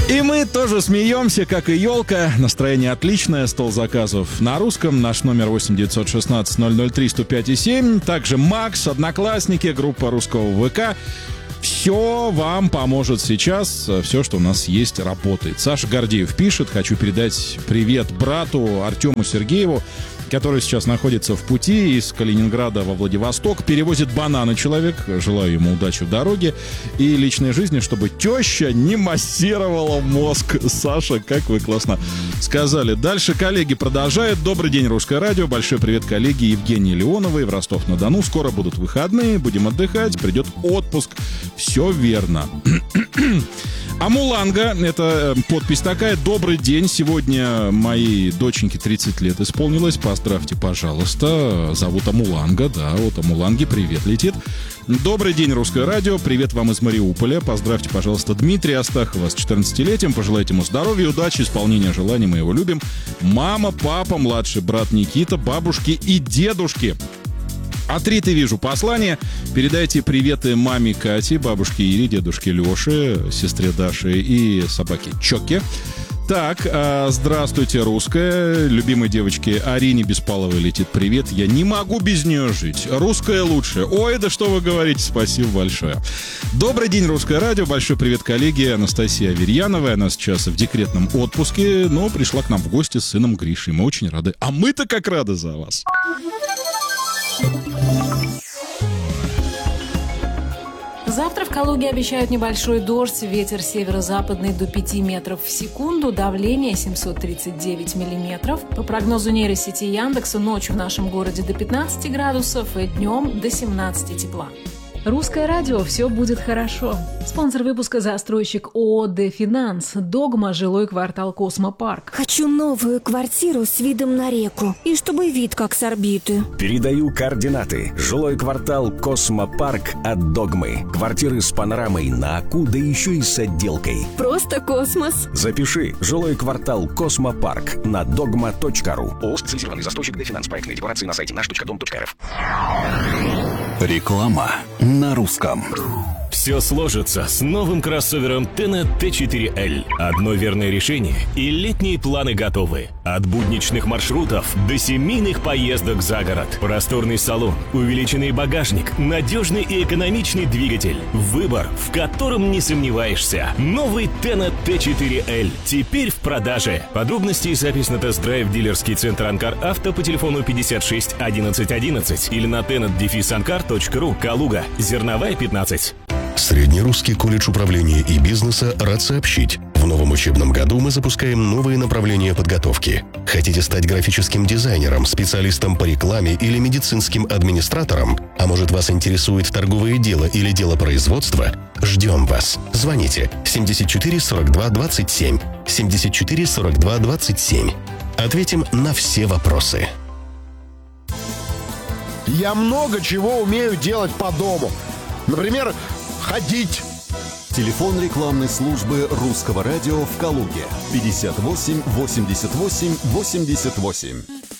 И мы тоже смеемся, как и елка. Настроение отличное, стол заказов на русском. Наш номер 8-916-003-105-7. Также Макс, Одноклассники, группа русского ВК. Все вам поможет сейчас. Все, что у нас есть, работает. Саша Гордеев пишет: хочу передать привет брату Артему Сергееву, который сейчас находится в пути из Калининграда во Владивосток. Перевозит бананы человек. Желаю ему удачи в дороге и личной жизни, чтобы теща не массировала мозг. Саша, как вы классно сказали. Дальше коллеги продолжают. Добрый день, Русское радио. Большой привет коллеге Евгении Леоновой в Ростов-на-Дону. Скоро будут выходные, будем отдыхать, придет отпуск. Все верно. Амуланга, это подпись такая: добрый день, сегодня моей доченьке 30 лет исполнилось, поздравьте, пожалуйста. Зовут Амуланга, да, вот Амуланге привет летит. Добрый день, Русское радио, привет вам из Мариуполя, поздравьте, пожалуйста, Дмитрия Астахова с 14-летием, пожелайте ему здоровья, удачи, исполнения желаний, мы его любим. Мама, папа, младший брат Никита, бабушки и дедушки. От Риты вижу послание. Передайте приветы маме Кате, бабушке Ире, дедушке Леше, сестре Даше и собаке Чоке. Так, здравствуйте, Русская. Любимой девочке Арине Беспаловой летит привет. Я не могу без нее жить. Русская лучше. Ой, да что вы говорите, спасибо большое. Добрый день, Русское радио. Большой привет коллеге Анастасии Аверьяновой. Она сейчас в декретном отпуске, но пришла к нам в гости с сыном Гришей. Мы очень рады. А мы-то как рады за вас. Завтра в Калуге обещают небольшой дождь, ветер северо-западный до 5 метров в секунду, давление 739 миллиметров. По прогнозу нейросети Яндекса, ночью в нашем городе до 15 градусов и днем до 17 тепла. Русское радио, все будет хорошо. Спонсор выпуска — застройщик ООО «Дефинанс». Догма, жилой квартал «Космопарк». Хочу новую квартиру с видом на реку. И чтобы вид как с орбиты. Передаю координаты. Жилой квартал «Космопарк» от Догмы. Квартиры с панорамой на Аку, да еще и с отделкой. Просто космос. Запиши. Жилой квартал «Космопарк» на dogma.ru. ООО «Специализированный застройщик «Дефинанс». Проектные декорации на сайте наш.дом.рф. Реклама на русском. Все сложится с новым кроссовером Tennet T4L. Одно верное решение, и летние планы готовы. От будничных маршрутов до семейных поездок за город. Просторный салон, увеличенный багажник, надежный и экономичный двигатель. Выбор, в котором не сомневаешься. Новый Tennet T4L теперь в продаже. Подробности и запись на тест-драйв в дилерский центр Анкар Авто по телефону 56 11 11 или на tennet-ankar.ru. Калуга, Зерновая, 15. Среднерусский колледж управления и бизнеса рад сообщить: в новом учебном году мы запускаем новые направления подготовки. Хотите стать графическим дизайнером, специалистом по рекламе или медицинским администратором? А может, вас интересует торговое дело или дело производства? Ждем вас. Звоните 74 42 27. 74 42 27. Ответим на все вопросы. Я много чего умею делать по дому. Например, ходить. Телефон рекламной службы Русского радио в Калуге 58 88 88.